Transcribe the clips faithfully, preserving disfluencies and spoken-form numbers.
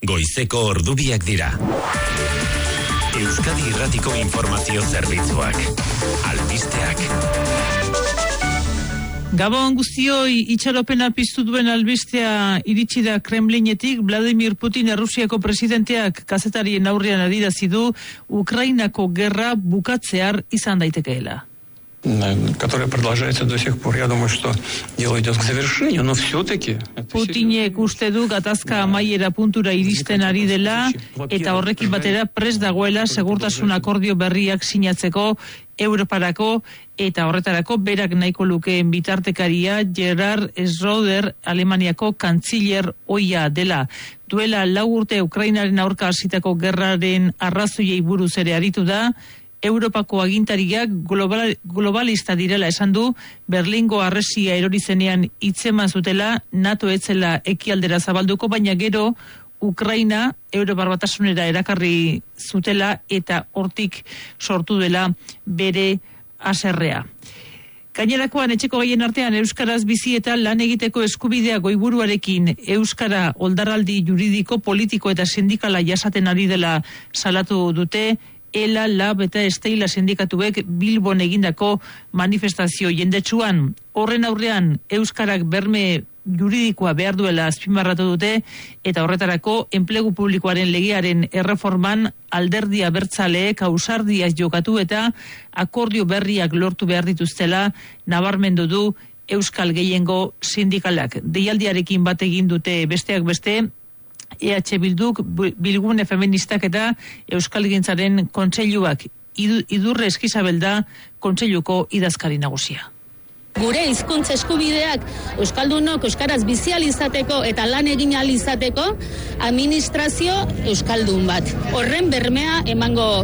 goizeko ordubiak dira. Euskadi Irratiko Informazio Zerbitzuak. Albisteak. Gabon guztioi, itxaropena piztu duen albistea iritsi da Kremlinetik. Vladimir Putin, Errusiako presidenteak kazetarien aurrean adierazi du Ukrainako gerra bukatzear izan daitekeela. Которая продолжается до сих пор. Я думаю, что дело идет к завершению, но все-таки... Putinek uste du gatazka amaiera puntura iristen ari dela eta horrekin batera prest dagoela segurtasun akordio berriak sinatzeko Europarako eta horretarako berak nahiko lukeen bitartekaria Gerhard Schröder Alemaniako kantziller ohia dela. Duela lau urte Ukrainaren aurka hasitako gerraren arrazoiei buruz ere aritu da. Europako agintariak global, globalista direla esan du, Berlingo harresia erori zenean hitzeman zutela, NATO etzela ekialdera zabalduko, baina gero Ukraina Europar Batasunera erakarri zutela eta hortik sortu dela bere haserrea. Gainerakoan etxeko gaien artean euskaraz bizi eta lan egiteko eskubidea goiburuarekin euskara oldarraldi juridiko, politiko eta sindikala jasaten ari dela salatu dute. Ela, Lab eta Esteila sindikatuek Bilbon egindako manifestazio jendetsuan. Horren aurrean euskarak berme juridikoa behar duela azpimarratu dute eta horretarako enplegu publikoaren legearen erreforman alderdi abertzaleek ausardiaz jokatu eta akordio berriak lortu behar dituztela nabarmendu du Euskal Gehiengo sindikalak. Deialdiarekin bat egin dute besteak beste E H Bilduk, Bilgune Feministak eta Euskalgintzaren kontseiluak. Idurre Eskizabel da kontseiluko idazkari nagusia. Gure hizkuntza eskubideak euskaldunok euskaraz bizi ahal izateko eta lan egin ahal izateko administrazio euskaldun bat. Horren bermea emango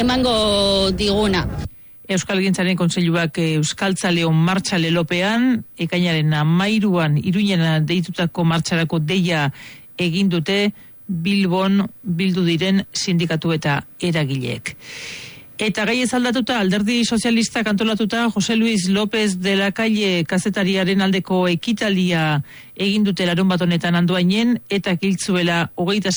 emango diguna. Euskalgintzaren kontseiluak Euskaltzaleon martxa lelopean, ekainaren hamairuan Iruñena deitutako martxarako deia egin dute Bilbon bildu diren sindikatu eta eragileek. Eta gai ez aldatuta, alderdi sozialistak antolatuta Jose Luis López de la Calle kazetariaren aldeko ekitalia egin dute larun bat honetan Andoainen eta Kiltzuela hogeita